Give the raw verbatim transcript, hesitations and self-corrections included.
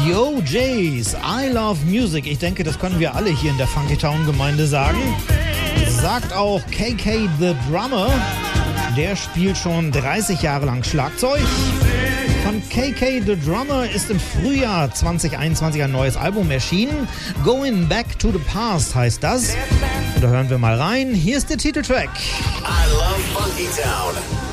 Die O Js, I Love Music. Ich denke, das können wir alle hier in der Funky Town Gemeinde sagen. Sagt auch K K the Drummer. Der spielt schon dreißig Jahre lang Schlagzeug. Von K K the Drummer ist im Frühjahr zwanzig einundzwanzig ein neues Album erschienen. Going Back to the Past heißt das. Und da hören wir mal rein. Hier ist der Titeltrack. I love Funky Town.